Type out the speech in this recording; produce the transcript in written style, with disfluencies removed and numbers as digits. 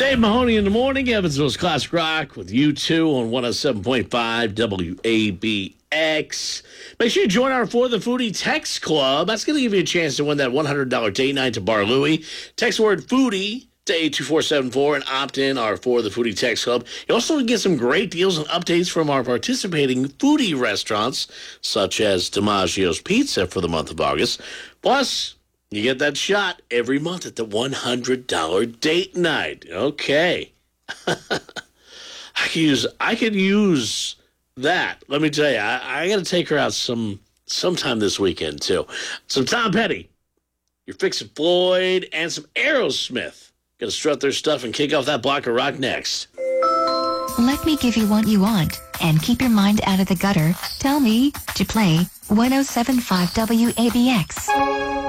Dave Mahoney in the morning, Evansville's Classic Rock with you two on 107.5 WABX. Make sure you join our For the Foodie Text Club. That's going to give you a chance to win that $100 date night to Bar Louie. Text the word foodie to 82474 and opt in our For the Foodie Text Club. You also get some great deals and updates from our participating foodie restaurants, such as DiMaggio's Pizza for the month of August. Plus, you get that shot every month at the $100 date night. Okay. I could use that. Let me tell you, I got to take her out sometime this weekend, too. Some Tom Petty, you're fixing Floyd, and some Aerosmith. Gonna strut their stuff and kick off that block of rock next. Let me give you what you want and keep your mind out of the gutter. Tell me to play 107.5 WABX.